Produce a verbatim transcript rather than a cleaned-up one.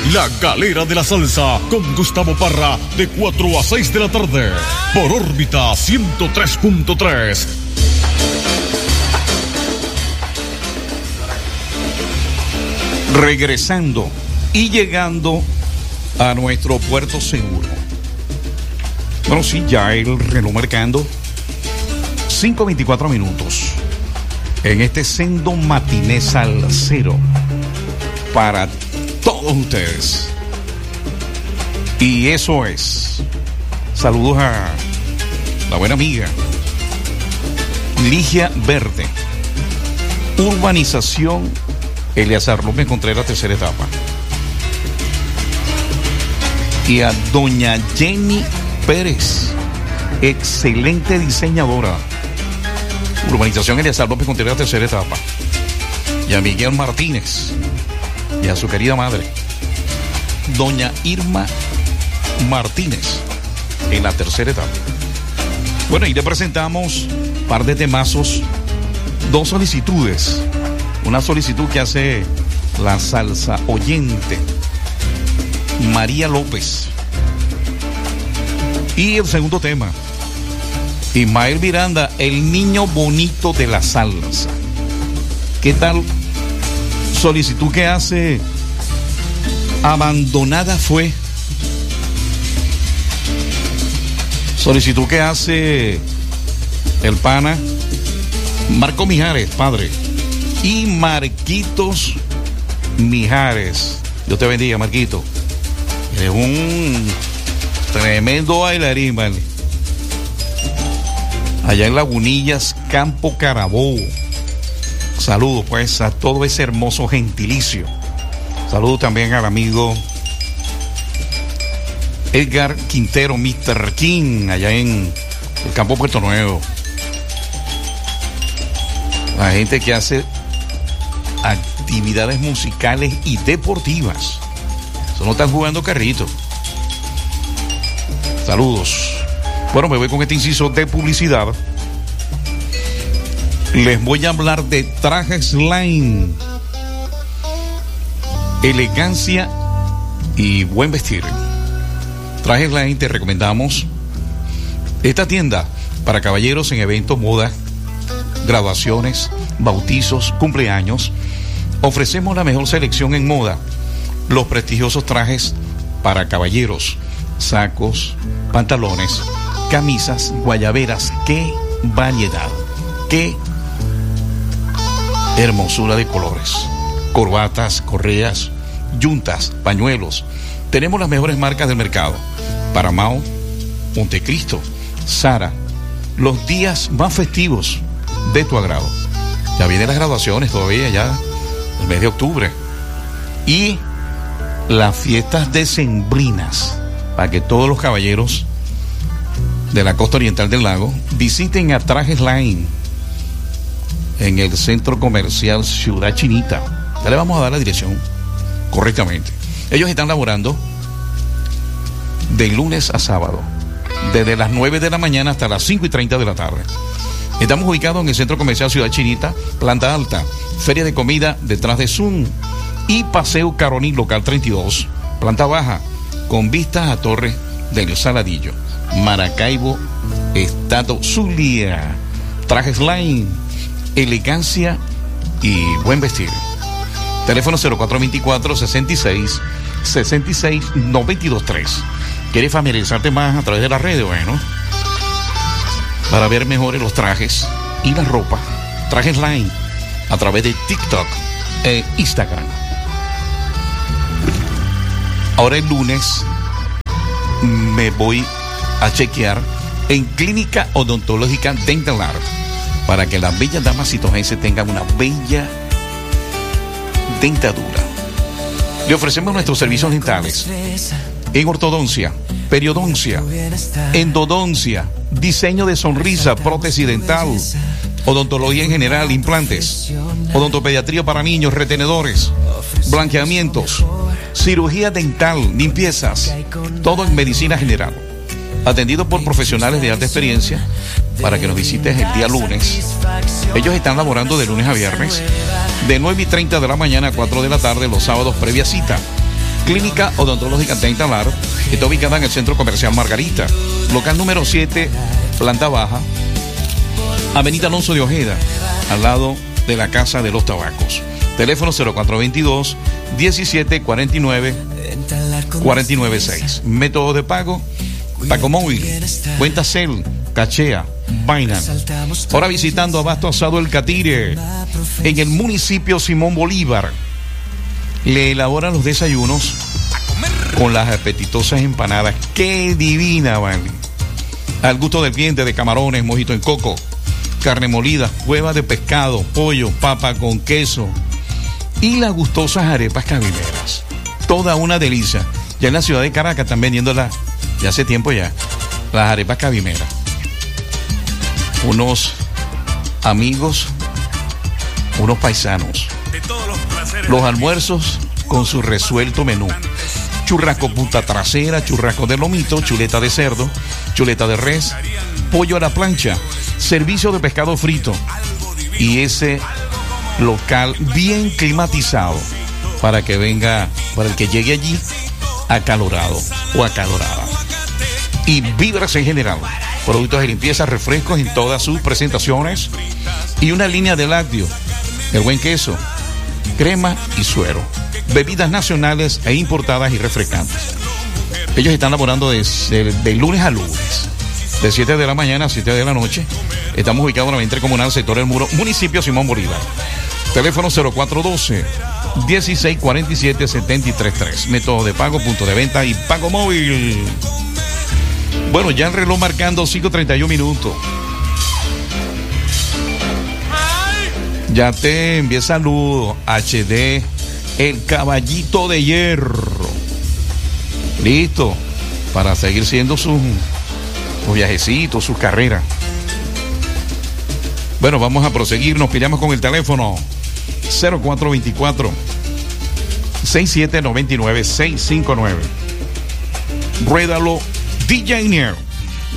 La Galera de la Salsa con Gustavo Parra de cuatro a seis de la tarde por órbita ciento tres punto tres. Regresando y llegando a nuestro puerto seguro. Bueno, sí, ya el reloj marcando cinco veinticuatro minutos en este sendo matiné salsero para todos ustedes. Y eso es. Saludos a la buena amiga Ligia Verde, Urbanización Eleazar López Contreras, tercera etapa. Y a doña Jenny Pérez, excelente diseñadora, Urbanización Eleazar López Contreras, tercera etapa. Y a Miguel Martínez y a su querida madre, doña Irma Martínez, en la tercera etapa. Bueno, y le presentamos un par de temazos, dos solicitudes. Una solicitud que hace la salsa oyente María López. Y el segundo tema, Ismael Miranda, el niño bonito de la salsa. ¿Qué tal solicitud que hace Abandonada Fue? Solicitud que hace el pana Marco Mijares, padre, y Marquitos Mijares. Dios te bendiga, Marquito. Es un tremendo bailarín, ¿vale? Allá en Lagunillas, Campo Carabobo. Saludos, pues, a todo ese hermoso gentilicio. Saludos también al amigo Edgar Quintero, mister King, allá en el Campo Puerto Nuevo. La gente que hace actividades musicales y deportivas. Eso no están jugando carrito. Saludos. Bueno, me voy con este inciso de publicidad. Les voy a hablar de Trajes Line. Elegancia y buen vestir. Trajes Line, te recomendamos esta tienda para caballeros en eventos, moda, graduaciones, bautizos, cumpleaños. Ofrecemos la mejor selección en moda, los prestigiosos trajes para caballeros, sacos, pantalones, camisas, guayaberas. ¡Qué variedad! ¡Qué hermosura de colores! Corbatas, correas, yuntas, pañuelos. Tenemos las mejores marcas del mercado: Paramount, Montecristo, Zara. Los días más festivos de tu agrado. Ya vienen las graduaciones todavía, ya el mes de octubre. Y las fiestas decembrinas, para que todos los caballeros de la costa oriental del lago visiten a Trajes Line en el centro comercial Ciudad Chinita. Ya le vamos a dar la dirección correctamente. Ellos están laborando de lunes a sábado, desde las nueve de la mañana hasta las cinco y treinta de la tarde. Estamos ubicados en el centro comercial Ciudad Chinita, planta alta, feria de comida detrás de Zoom y Paseo Caroní, local treinta y dos, planta baja, con vistas a Torre del Saladillo, Maracaibo, Estado Zulia. Trajes Line, elegancia y buen vestir. Teléfono cero cuatro veinticuatro, sesenta y seis, sesenta y seis, noventa y dos tres. ¿Quieres familiarizarte más a través de las redes? Bueno, para ver mejores los trajes y la ropa, Trajes Line a través de TikTok e Instagram. Ahora el lunes me voy a chequear en Clínica Odontológica Dental Art para que las bellas damas citogenses tengan una bella dentadura. Le ofrecemos nuestros servicios dentales en ortodoncia, periodoncia, endodoncia, diseño de sonrisa, prótesis dental, odontología en general, implantes, odontopediatría para niños, retenedores, blanqueamientos, cirugía dental, limpiezas, todo en medicina general. Atendido por profesionales de alta experiencia, para que nos visites el día lunes. Ellos están laborando de lunes a viernes, de nueve y treinta de la mañana a cuatro de la tarde, los sábados previa cita. Clínica Odontológica Dental, está ubicada en el Centro Comercial Margarita, local número siete, planta baja, Avenida Alonso de Ojeda, al lado de la Casa de los Tabacos. Teléfono cero cuatro veintidós, diecisiete cuarenta y nueve, cuarenta y nueve seis. Método de pago, Pago Móvil, cuenta Cel, Cachea, Binance. Ahora visitando Abasto Asado El Catire, en el municipio Simón Bolívar. Le elaboran los desayunos con las apetitosas empanadas. ¡Qué divina, vale! Al gusto del cliente, de camarones, mojito en coco, carne molida, hueva de pescado, pollo, papa con queso y las gustosas arepas cabimeras. Toda una delicia. Ya en la ciudad de Caracas están vendiéndolas, ya hace tiempo ya, las arepas cabimeras. Unos amigos, unos paisanos. Los almuerzos con su resuelto menú: churrasco punta trasera, churrasco de lomito, chuleta de cerdo, chuleta de res, pollo a la plancha, servicio de pescado frito y ese local bien climatizado para que venga, para el que llegue allí acalorado o acalorada. Y Vibras en general, productos de limpieza, refrescos en todas sus presentaciones y una línea de lácteos, el buen queso, crema y suero, bebidas nacionales e importadas y refrescantes. Ellos están laborando de, de, de lunes a lunes, de siete de la mañana a siete de la noche. Estamos ubicados en la intercomunal Sector El Muro, municipio Simón Bolívar. Teléfono cero cuatro uno dos, dieciséis cuarenta y siete, setenta y tres tres. Método de pago, punto de venta y Pago Móvil. Bueno, ya el reloj marcando cinco treinta y uno minutos. Ya te envié saludos, H D, el caballito de hierro. Listo, para seguir siendo sus, sus viajecitos, sus carreras. Bueno, vamos a proseguir, nos pillamos con el teléfono cero cuatro veinticuatro, sesenta y siete noventa y nueve, seiscientos cincuenta y nueve. Ruédalo D J Nier.